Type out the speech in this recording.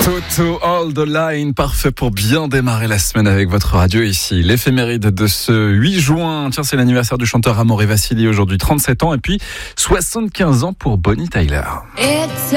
Toto All the Line, parfait pour bien démarrer la semaine avec votre radio ici. L'éphéméride de ce 8 juin. Tiens, c'est l'anniversaire du chanteur Amaury Vassili, aujourd'hui 37 ans, et puis 75 ans pour Bonnie Tyler.